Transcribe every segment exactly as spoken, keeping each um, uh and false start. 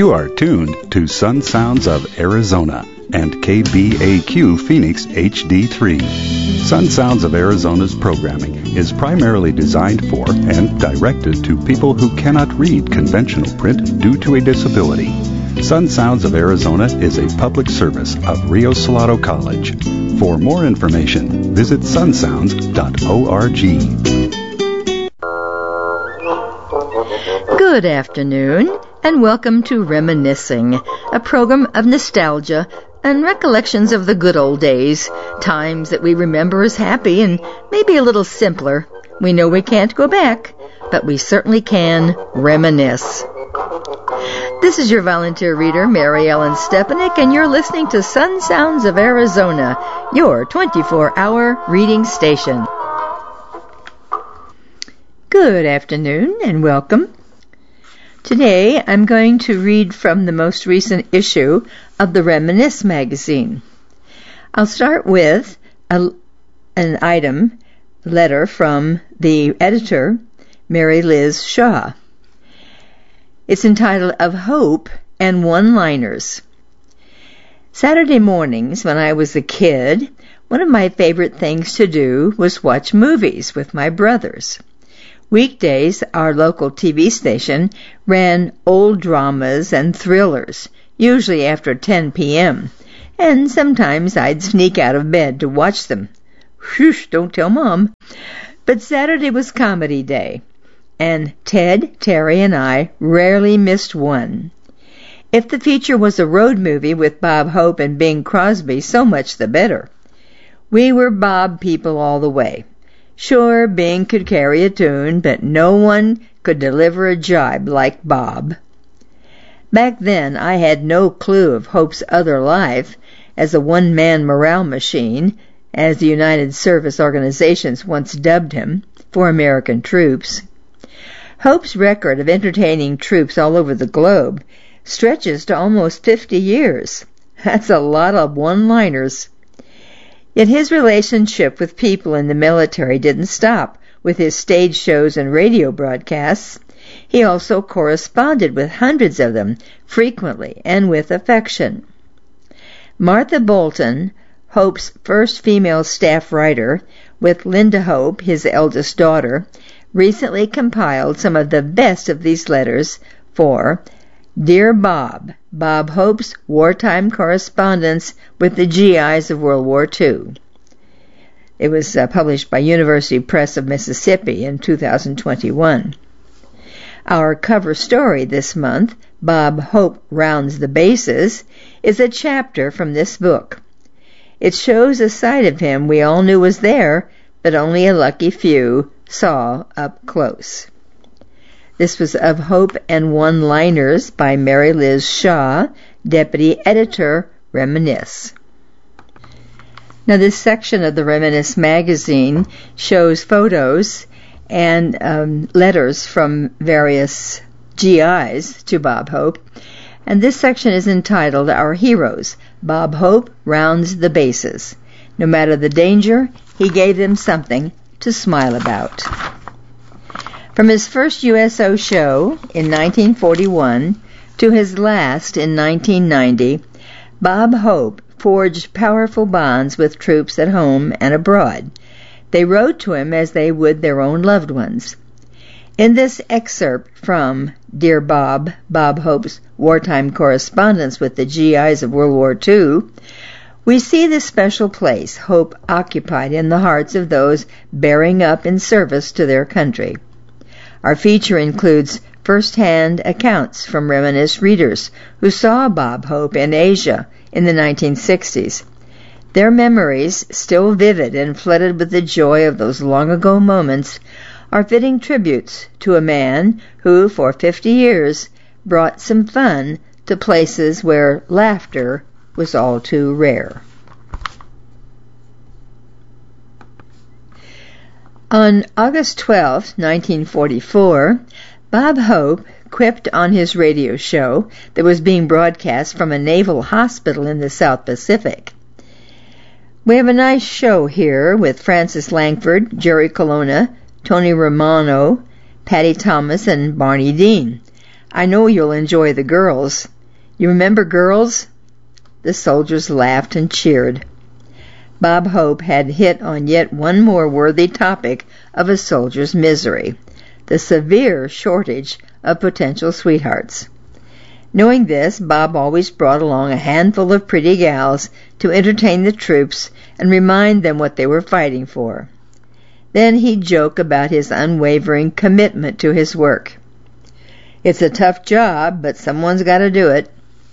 You are tuned to Sun Sounds of Arizona and K B A Q Phoenix H D three. Sun Sounds of Arizona's programming is primarily designed for and directed to people who cannot read conventional print due to a disability. Sun Sounds of Arizona is a public service of Rio Salado College. For more information, visit sun sounds dot org. Good afternoon, and welcome to Reminiscing, a program of nostalgia and recollections of the good old days, times that we remember as happy and maybe a little simpler. We know we can't go back, but we certainly can reminisce. This is your volunteer reader, Mary Ellen Stepanek, and you're listening to Sun Sounds of Arizona, your twenty-four hour reading station. Good afternoon, and welcome. Today, I'm going to read from the most recent issue of the Reminisce magazine. I'll start with a, an item, letter from the editor, Mary Liz Shaw. It's entitled Of Hope and One-Liners. Saturday mornings, when I was a kid, one of my favorite things to do was watch movies with my brothers. Weekdays, our local T V station ran old dramas and thrillers, usually after ten p.m., and sometimes I'd sneak out of bed to watch them. Whoosh, don't tell Mom. But Saturday was comedy day, and Ted, Terry, and I rarely missed one. If the feature was a road movie with Bob Hope and Bing Crosby, so much the better. We were Bob people all the way. Sure, Bing could carry a tune, but no one could deliver a jibe like Bob. Back then, I had no clue of Hope's other life as a one-man morale machine, as the United Service Organizations once dubbed him, for American troops. Hope's record of entertaining troops all over the globe stretches to almost fifty years. That's a lot of one-liners. Yet his relationship with people in the military didn't stop with his stage shows and radio broadcasts. He also corresponded with hundreds of them, frequently and with affection. Martha Bolton, Hope's first female staff writer, with Linda Hope, his eldest daughter, recently compiled some of the best of these letters for Dear Bob, Bob Hope's wartime correspondence with the G Is of World War Two. It was uh, published by University Press of Mississippi in two thousand twenty-one. Our cover story this month, Bob Hope Rounds the Bases, is a chapter from this book. It shows a side of him we all knew was there, but only a lucky few saw up close. This was Of Hope and One-Liners by Mary Liz Shaw, Deputy Editor, Reminisce. Now, this section of the Reminisce magazine shows photos and um, letters from various G Is to Bob Hope, and this section is entitled Our Heroes. Bob Hope Rounds the Bases. No matter the danger, he gave them something to smile about. From his first U S O show in nineteen forty-one to his last in nineteen ninety, Bob Hope forged powerful bonds with troops at home and abroad. They wrote to him as they would their own loved ones. In this excerpt from Dear Bob, Bob Hope's wartime correspondence with the G Is of World War Two, we see the special place Hope occupied in the hearts of those bearing up in service to their country. Our feature includes first-hand accounts from Reminisce readers who saw Bob Hope in Asia in the nineteen sixties. Their memories, still vivid and flooded with the joy of those long-ago moments, are fitting tributes to a man who, for fifty years, brought some fun to places where laughter was all too rare. On August twelfth, nineteen forty-four, Bob Hope quipped on his radio show that was being broadcast from a naval hospital in the South Pacific. We have a nice show here with Francis Langford, Jerry Colonna, Tony Romano, Patty Thomas, and Barney Dean. I know you'll enjoy the girls. You remember girls?" The soldiers laughed and cheered. Bob Hope had hit on yet one more worthy topic of a soldier's misery, the severe shortage of potential sweethearts. Knowing this, Bob always brought along a handful of pretty gals to entertain the troops and remind them what they were fighting for. Then he'd joke about his unwavering commitment to his work. "It's a tough job, but someone's got to do it."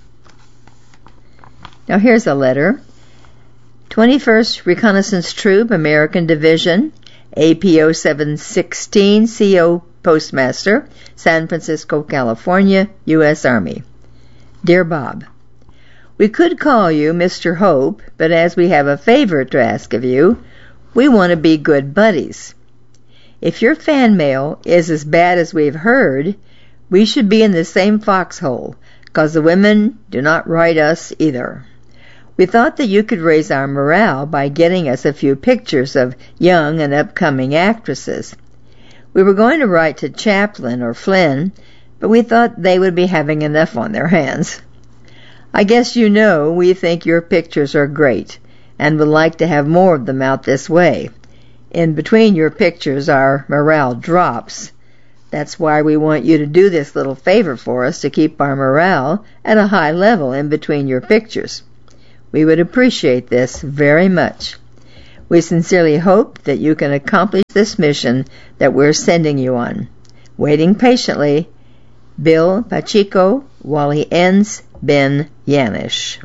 Now here's a letter. twenty-first Reconnaissance Troop, American Division, A P O seven sixteen, C O Postmaster, San Francisco, California, U S Army. Dear Bob, we could call you Mister Hope, but as we have a favor to ask of you, we want to be good buddies. If your fan mail is as bad as we've heard, we should be in the same foxhole, 'cause the women do not write us either. We thought that you could raise our morale by getting us a few pictures of young and upcoming actresses. We were going to write to Chaplin or Flynn, but we thought they would be having enough on their hands. I guess you know we think your pictures are great and would like to have more of them out this way. In between your pictures our morale drops. That's why we want you to do this little favor for us to keep our morale at a high level in between your pictures. We would appreciate this very much. We sincerely hope that you can accomplish this mission that we're sending you on. Waiting patiently, Bill Pacheco, Wally Enns, Ben Yanish.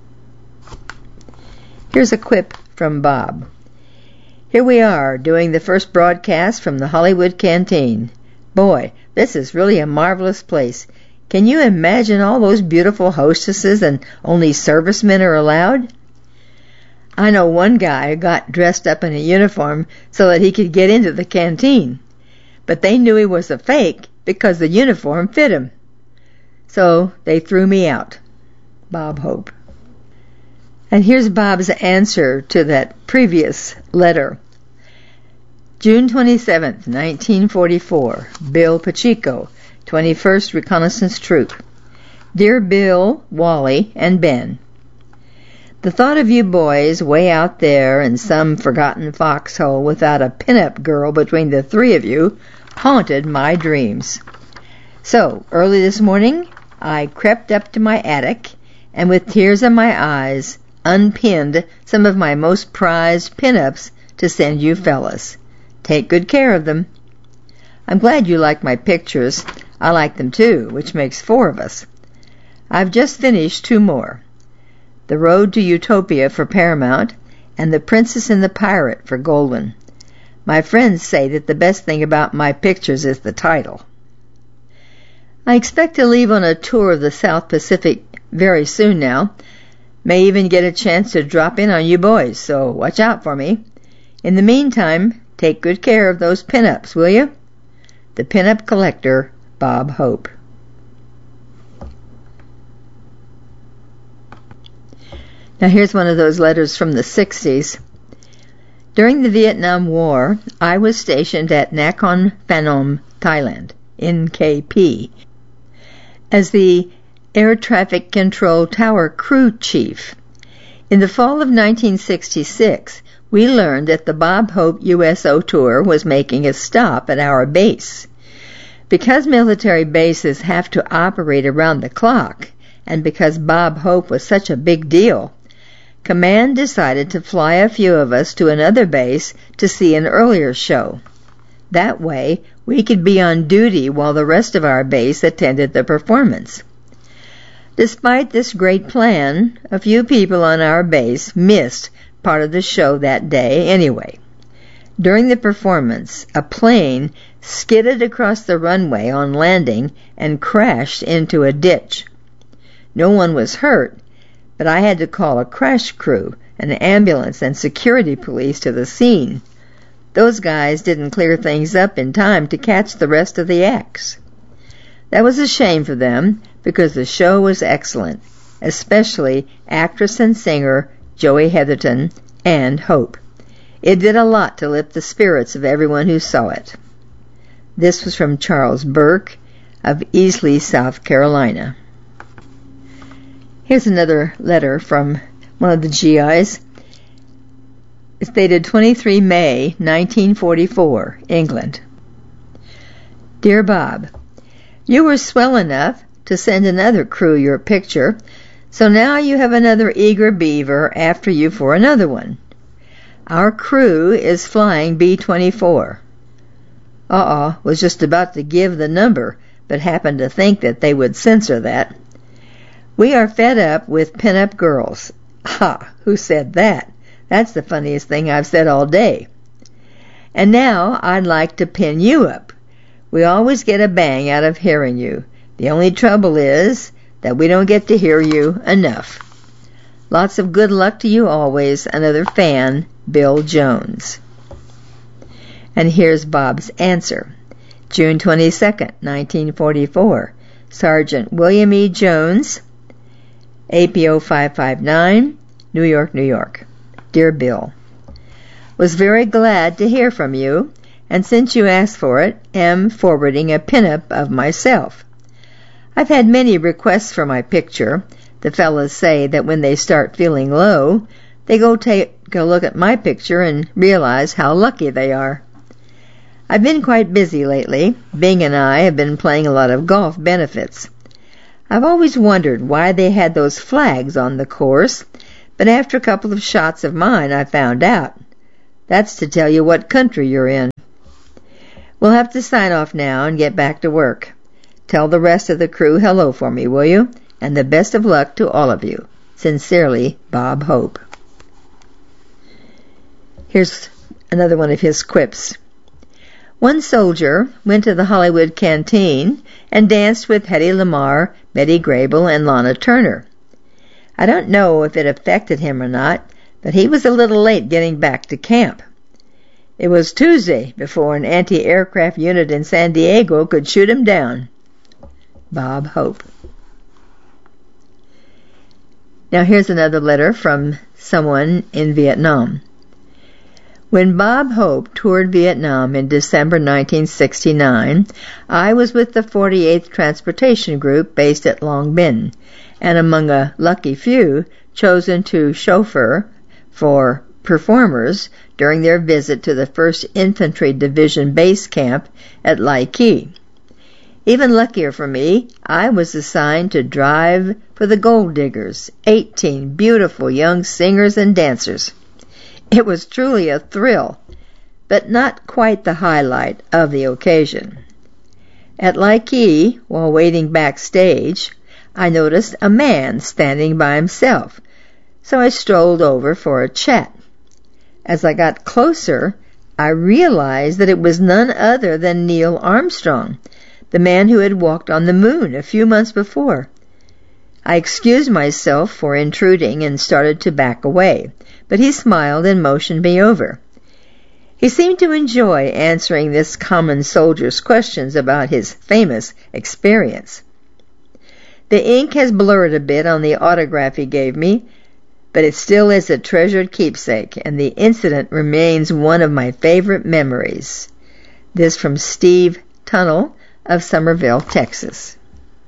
Here's a quip from Bob. Here we are, doing the first broadcast from the Hollywood Canteen. Boy, this is really a marvelous place. Can you imagine all those beautiful hostesses and only servicemen are allowed? I know one guy who got dressed up in a uniform so that he could get into the canteen, but they knew he was a fake because the uniform fit him. So they threw me out. Bob Hope. And here's Bob's answer to that previous letter. June twenty-seventh, nineteen forty-four. Bill Pacheco, twenty-first Reconnaissance Troop. Dear Bill, Wally, and Ben, the thought of you boys way out there in some forgotten foxhole without a pin-up girl between the three of you haunted my dreams. So, early this morning, I crept up to my attic and with tears in my eyes unpinned some of my most prized pin-ups to send you fellas. Take good care of them. I'm glad you like my pictures. I like them too, which makes four of us. I've just finished two more. The Road to Utopia for Paramount and The Princess and the Pirate for Goldwyn. My friends say that the best thing about my pictures is the title. I expect to leave on a tour of the South Pacific very soon now. May even get a chance to drop in on you boys, so watch out for me. In the meantime, take good care of those pin-ups, will you? The Pin-Up Collector, Bob Hope. Now here's one of those letters from the sixties. During the Vietnam War, I was stationed at Nakhon Phanom, Thailand, N K P, as the Air Traffic Control Tower Crew Chief. In the fall of nineteen sixty-six, we learned that the Bob Hope U S O tour was making a stop at our base. Because military bases have to operate around the clock, and because Bob Hope was such a big deal, Command decided to fly a few of us to another base to see an earlier show. That way, we could be on duty while the rest of our base attended the performance. Despite this great plan, a few people on our base missed part of the show that day anyway. During the performance, a plane skidded across the runway on landing and crashed into a ditch. No one was hurt, but I had to call a crash crew, an ambulance, and security police to the scene. Those guys didn't clear things up in time to catch the rest of the acts. That was a shame for them, because the show was excellent, especially actress and singer Joey Heatherton and Hope. It did a lot to lift the spirits of everyone who saw it. This was from Charles Burke, of Easley, South Carolina. Here's another letter from one of the G Is. It's dated the twenty-third of May, nineteen forty-four, England. Dear Bob, you were swell enough to send another crew your picture, so now you have another eager beaver after you for another one. Our crew is flying B twenty-four. Uh-uh, was just about to give the number, but happened to think that they would censor that. We are fed up with pin-up girls. Ha, who said that? That's the funniest thing I've said all day. And now I'd like to pin you up. We always get a bang out of hearing you. The only trouble is that we don't get to hear you enough. Lots of good luck to you always. Another fan, Bill Jones. And here's Bob's answer. June twenty-second, nineteen forty-four. Sergeant William E. Jones, A P O five five nine, New York, New York. Dear Bill, was very glad to hear from you, and since you asked for it, am forwarding a pinup of myself. I've had many requests for my picture. The fellas say that when they start feeling low, they go take a look at my picture and realize how lucky they are. I've been quite busy lately. Bing and I have been playing a lot of golf benefits. I've always wondered why they had those flags on the course, but after a couple of shots of mine I found out. That's to tell you what country you're in. We'll have to sign off now and get back to work. Tell the rest of the crew hello for me, will you? And the best of luck to all of you. Sincerely, Bob Hope. Here's another one of his quips. One soldier went to the Hollywood Canteen and danced with Hedy Lamarr, Betty Grable, and Lana Turner. I don't know if it affected him or not, but he was a little late getting back to camp. It was Tuesday before an anti-aircraft unit in San Diego could shoot him down. Bob Hope. Now here's another letter from someone in Vietnam. When Bob Hope toured Vietnam in December nineteen sixty-nine, I was with the forty-eighth Transportation Group based at Long Binh, and among a lucky few chosen to chauffeur for performers during their visit to the first Infantry Division base camp at Lai Kyi. Even luckier for me, I was assigned to drive for the Gold Diggers, eighteen beautiful young singers and dancers. It was truly a thrill, but not quite the highlight of the occasion. At Lai Kyi, while waiting backstage, I noticed a man standing by himself, so I strolled over for a chat. As I got closer, I realized that it was none other than Neil Armstrong, the man who had walked on the moon a few months before. I excused myself for intruding and started to back away, but he smiled and motioned me over. He seemed to enjoy answering this common soldier's questions about his famous experience. The ink has blurred a bit on the autograph he gave me, but it still is a treasured keepsake, and the incident remains one of my favorite memories. This from Steve Tunnell of Somerville, Texas.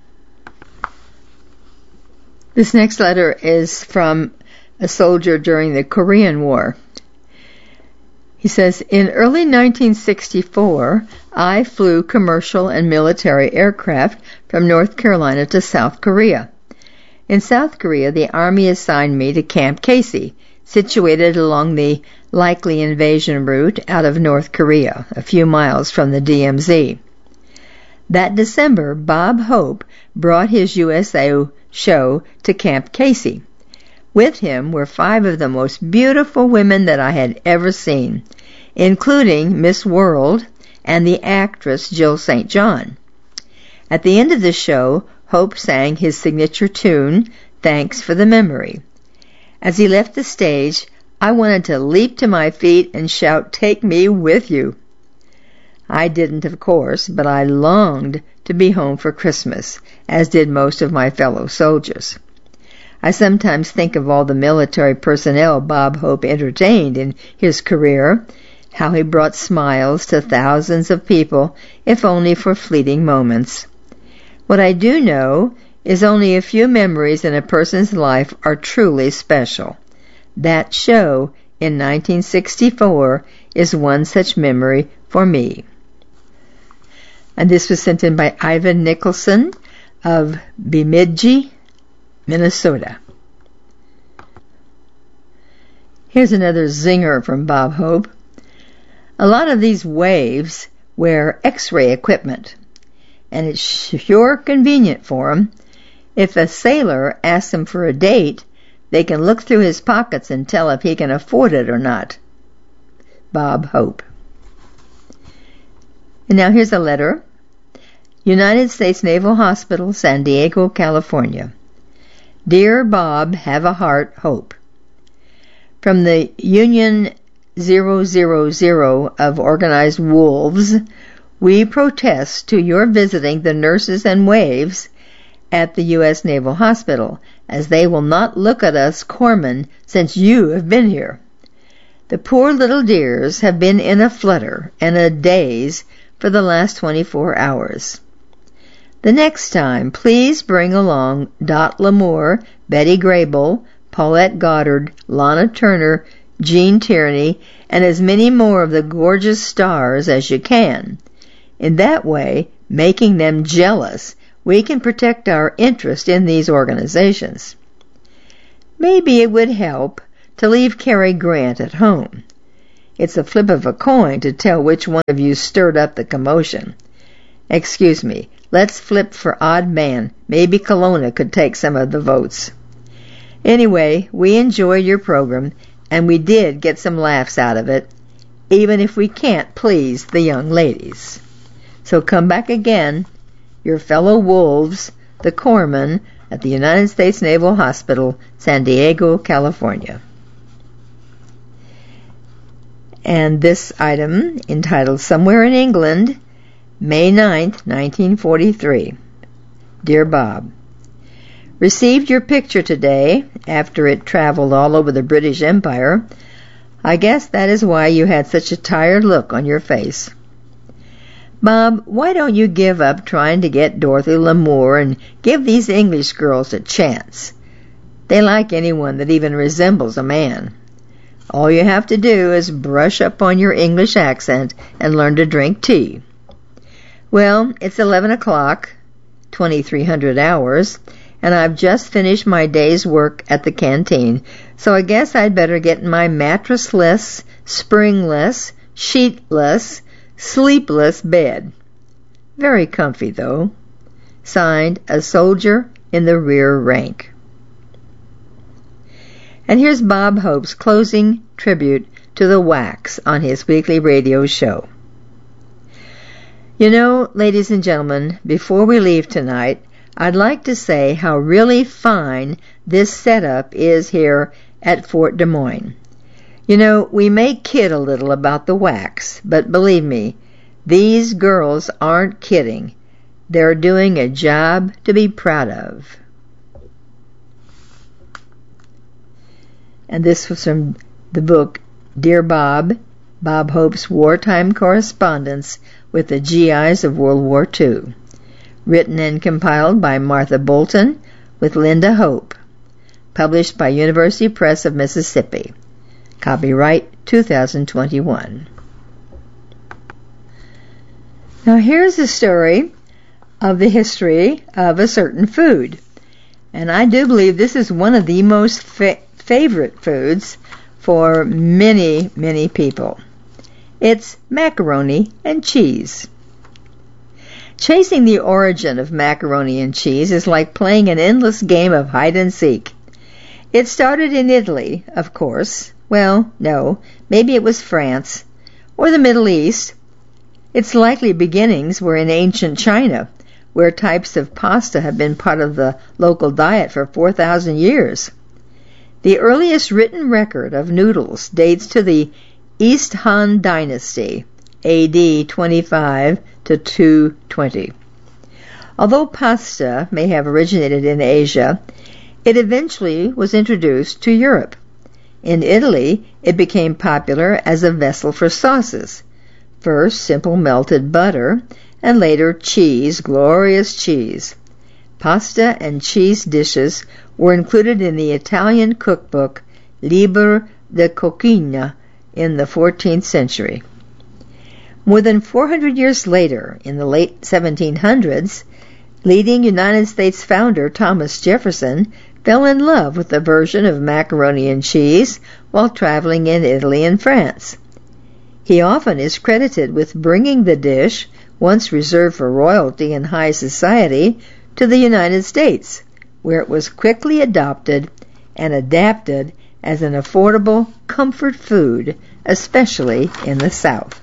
This next letter is from a soldier during the Korean War. He says, in early nineteen sixty-four, I flew commercial and military aircraft from North Carolina to South Korea. In South Korea, the Army assigned me to Camp Casey, situated along the likely invasion route out of North Korea, a few miles from the D M Z. That December, Bob Hope brought his U S A show to Camp Casey. With him were five of the most beautiful women that I had ever seen, including Miss World and the actress Jill Saint John. At the end of the show, Hope sang his signature tune, Thanks for the Memory. As he left the stage, I wanted to leap to my feet and shout, Take me with you. I didn't, of course, but I longed to be home for Christmas, as did most of my fellow soldiers. I sometimes think of all the military personnel Bob Hope entertained in his career, how he brought smiles to thousands of people, if only for fleeting moments. What I do know is only a few memories in a person's life are truly special. That show in nineteen sixty-four is one such memory for me. And this was sent in by Ivan Nicholson of Bemidji, Minnesota. Here's another zinger from Bob Hope. A lot of these waves wear X-ray equipment, and it's sure convenient for them. If a sailor asks them for a date, they can look through his pockets and tell if he can afford it or not. Bob Hope. And now here's a letter. United States Naval Hospital, San Diego, California. Dear Bob, have a heart, Hope. From the Union zero zero zero of Organized Wolves, we protest to your visiting the nurses and waves at the U S Naval Hospital, as they will not look at us corpsmen since you have been here. The poor little dears have been in a flutter and a daze for the last twenty-four hours. The next time, please bring along Dot L'Amour, Betty Grable, Paulette Goddard, Lana Turner, Jean Tierney, and as many more of the gorgeous stars as you can. In that way, making them jealous, we can protect our interest in these organizations. Maybe it would help to leave Cary Grant at home. It's a flip of a coin to tell which one of you stirred up the commotion. Excuse me, let's flip for odd man. Maybe Kelowna could take some of the votes. Anyway, we enjoyed your program, and we did get some laughs out of it, even if we can't please the young ladies. So come back again, your fellow wolves, the corpsmen at the United States Naval Hospital, San Diego, California. And this item, entitled Somewhere in England, May ninth, nineteen forty-three. Dear Bob, received your picture today after it traveled all over the British Empire. I guess that is why you had such a tired look on your face. Bob, why don't you give up trying to get Dorothy L'Amour and give these English girls a chance? They like anyone that even resembles a man. All you have to do is brush up on your English accent and learn to drink tea. Well, it's eleven o'clock, twenty-three hundred hours, and I've just finished my day's work at the canteen, so I guess I'd better get in my mattressless, springless, sheetless, sleepless bed. Very comfy, though. Signed, A Soldier in the Rear Rank. And here's Bob Hope's closing tribute to the Wax on his weekly radio show. You know, ladies and gentlemen, before we leave tonight, I'd like to say how really fine this setup is here at Fort Des Moines. You know, we may kid a little about the Wax, but believe me, these girls aren't kidding. They're doing a job to be proud of. And this was from the book Dear Bob, Bob Hope's Wartime Correspondence with the G Is of World War Two. Written and compiled by Martha Bolton with Linda Hope. Published by University Press of Mississippi. Copyright two thousand twenty-one. Now here's a story of the history of a certain food. And I do believe this is one of the most fa- favorite foods for many, many people. It's macaroni and cheese. Chasing the origin of macaroni and cheese is like playing an endless game of hide and seek. It started in Italy, of course. Well, no, maybe it was France, or the Middle East. Its likely beginnings were in ancient China, where types of pasta have been part of the local diet for four thousand years. The earliest written record of noodles dates to the East Han Dynasty, A D twenty-five to two twenty. Although pasta may have originated in Asia, it eventually was introduced to Europe. In Italy, it became popular as a vessel for sauces. First, simple melted butter, and later cheese, glorious cheese. pasta and cheese dishes were included in the Italian cookbook Liber de Cucina in the fourteenth century. More than four hundred years later, in the late seventeen hundreds, leading United States founder Thomas Jefferson fell in love with a version of macaroni and cheese while traveling in Italy and France. He often is credited with bringing the dish, once reserved for royalty and high society, to the United States, where it was quickly adopted and adapted as an affordable comfort food, especially in the South.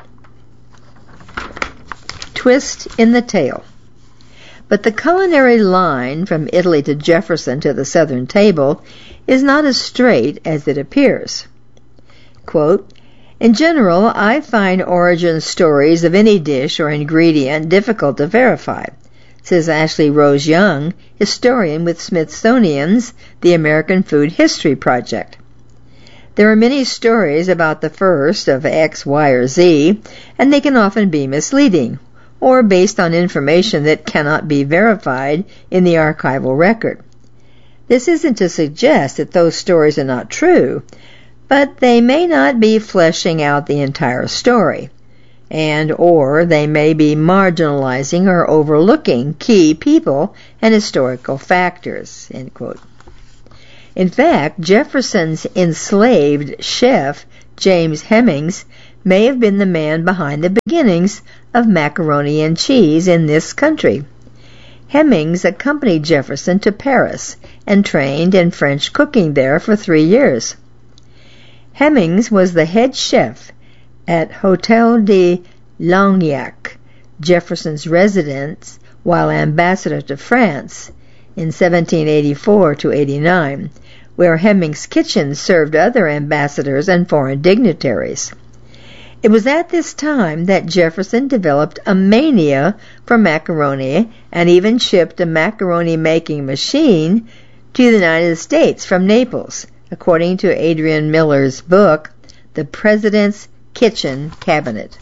Twist in the tale. But the culinary line from Italy to Jefferson to the southern table is not as straight as it appears. Quote, "In general, I find origin stories of any dish or ingredient difficult to verify," says Ashley Rose Young, historian with Smithsonian's The American Food History Project. There are many stories about the first of X, Y, or Z, and they can often be misleading, or based on information that cannot be verified in the archival record. This isn't to suggest that those stories are not true, but they may not be fleshing out the entire story, and or they may be marginalizing or overlooking key people and historical factors." End quote. In fact, Jefferson's enslaved chef, James Hemings, may have been the man behind the beginnings of macaroni and cheese in this country. Hemings accompanied Jefferson to Paris and trained in French cooking there for three years. Hemings was the head chef at Hotel de Lagnac, Jefferson's residence while ambassador to France in seventeen eighty-four to eighty-nine, where Hemings' kitchen served other ambassadors and foreign dignitaries. It was at this time that Jefferson developed a mania for macaroni and even shipped a macaroni-making machine to the United States from Naples, according to Adrian Miller's book, The President's Kitchen Cabinet.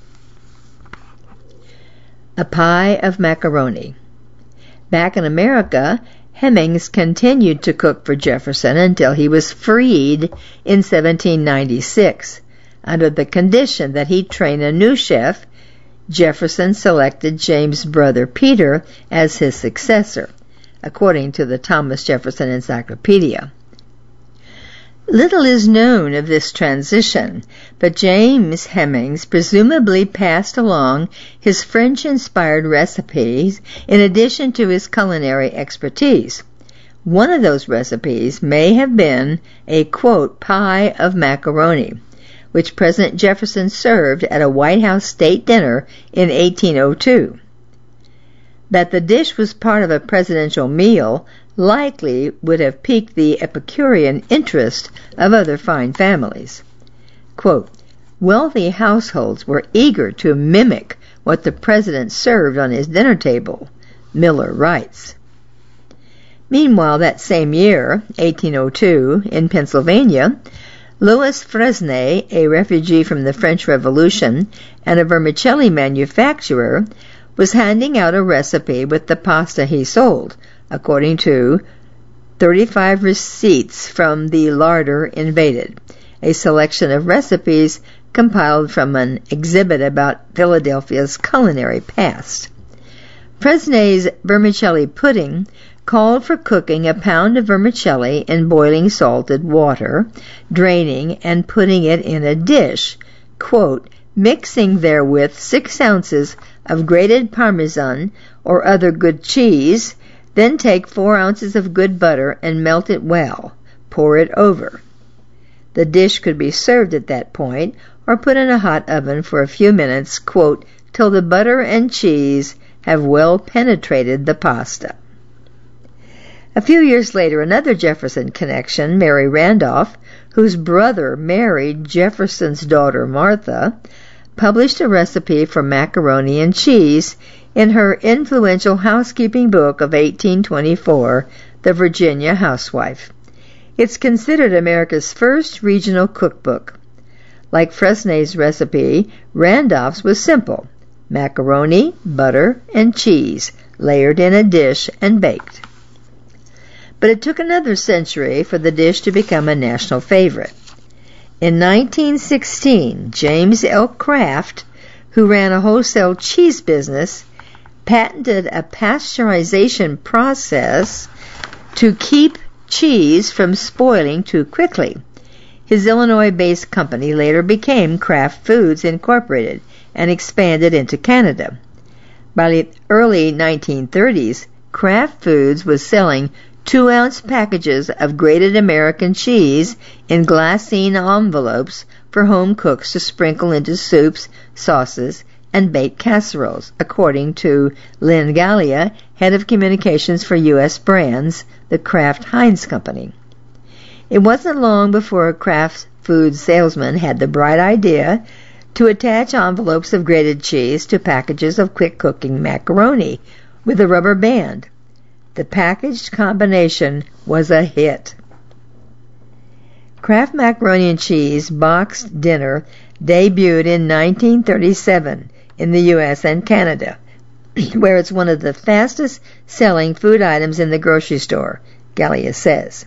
A pie of macaroni. Back in America, Hemings continued to cook for Jefferson until he was freed in seventeen ninety-six. Under the condition that he train a new chef, Jefferson selected James' brother Peter as his successor, according to the Thomas Jefferson Encyclopedia. Little is known of this transition, but James Hemings presumably passed along his French-inspired recipes in addition to his culinary expertise. One of those recipes may have been a, quote, pie of macaroni, which President Jefferson served at a White House state dinner in eighteen oh two. That the dish was part of a presidential meal likely would have piqued the Epicurean interest of other fine families. Quote, "Wealthy households were eager to mimic what the president served on his dinner table," Miller writes. Meanwhile, that same year, eighteen oh two, in Pennsylvania, Louis Fresnay, a refugee from the French Revolution and a vermicelli manufacturer, was handing out a recipe with the pasta he sold, according to thirty-five Receipts from the Larder Invaded, a selection of recipes compiled from an exhibit about Philadelphia's culinary past. Fresnay's vermicelli pudding called for cooking a pound of vermicelli in boiling salted water, draining and putting it in a dish, quote, "mixing therewith six ounces of grated Parmesan or other good cheese, then take four ounces of good butter and melt it well. Pour it over." The dish could be served at that point or put in a hot oven for a few minutes, quote, "till the butter and cheese have well penetrated the pasta." A few years later, another Jefferson connection, Mary Randolph, whose brother married Jefferson's daughter Martha, published a recipe for macaroni and cheese in her influential housekeeping book of eighteen twenty-four, The Virginia Housewife. It's considered America's first regional cookbook. Like Fresnay's recipe, Randolph's was simple: macaroni, butter, and cheese, layered in a dish and baked. But it took another century for the dish to become a national favorite. In nineteen sixteen, James L. Kraft, who ran a wholesale cheese business, patented a pasteurization process to keep cheese from spoiling too quickly. His Illinois-based company later became Kraft Foods Incorporated and expanded into Canada. By the early nineteen thirties, Kraft Foods was selling two-ounce packages of grated American cheese in glassine envelopes for home cooks to sprinkle into soups, sauces, and baked casseroles, according to Lynn Gallia, head of communications for U S Brands, the Kraft Heinz Company. It wasn't long before a Kraft Foods salesman had the bright idea to attach envelopes of grated cheese to packages of quick-cooking macaroni with a rubber band. The packaged combination was a hit. Kraft Macaroni and Cheese Boxed Dinner debuted in nineteen thirty-seven in the U S and Canada, where it's one of the fastest-selling food items in the grocery store, Gallia says.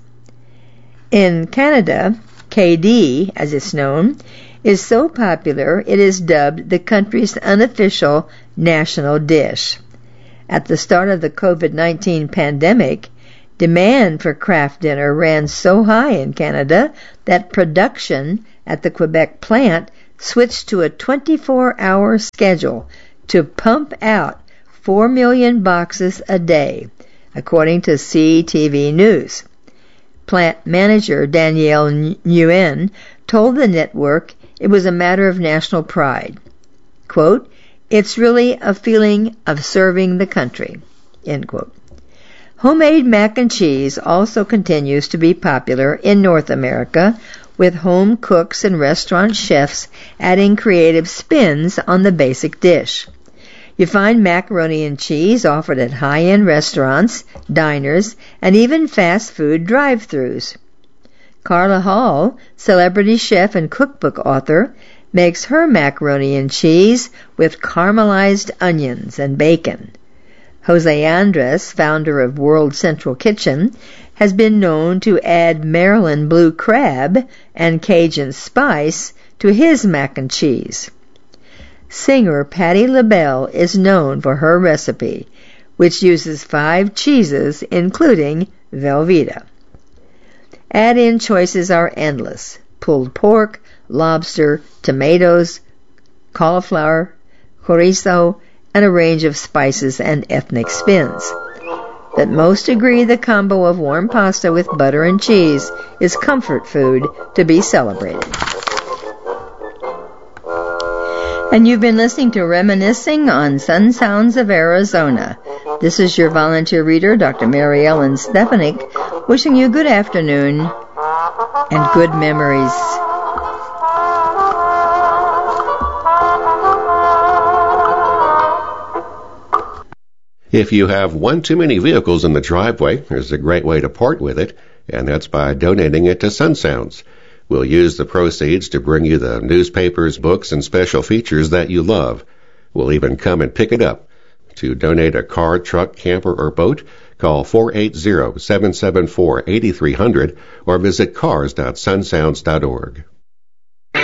In Canada, K D, as it's known, is so popular it is dubbed the country's unofficial national dish. At the start of the COVID nineteen pandemic, demand for Kraft Dinner ran so high in Canada that production at the Quebec plant switched to a twenty-four hour schedule to pump out four million boxes a day, according to C T V News. Plant manager Danielle Nguyen told the network it was a matter of national pride. Quote, "It's really a feeling of serving the country," end quote. Homemade mac and cheese also continues to be popular in North America, with home cooks and restaurant chefs adding creative spins on the basic dish. You find macaroni and cheese offered at high-end restaurants, diners, and even fast food drive-thrus. Carla Hall, celebrity chef and cookbook author, makes her macaroni and cheese with caramelized onions and bacon. Jose Andres, founder of World Central Kitchen, has been known to add Maryland blue crab and Cajun spice to his mac and cheese. Singer Patti LaBelle is known for her recipe, which uses five cheeses, including Velveeta. Add-in choices are endless: pulled pork, lobster, tomatoes, cauliflower, chorizo, and a range of spices and ethnic spins. But most agree the combo of warm pasta with butter and cheese is comfort food to be celebrated. And you've been listening to Reminiscing on Sun Sounds of Arizona. This is your volunteer reader, Doctor Mary Ellen Stefanik, wishing you good afternoon and good memories. If you have one too many vehicles in the driveway, there's a great way to part with it, and that's by donating it to Sun Sounds. We'll use the proceeds to bring you the newspapers, books, and special features that you love. We'll even come and pick it up. To donate a car, truck, camper, or boat, call four eight zero, seven seven four, eight three zero zero or visit cars dot sun sounds dot org.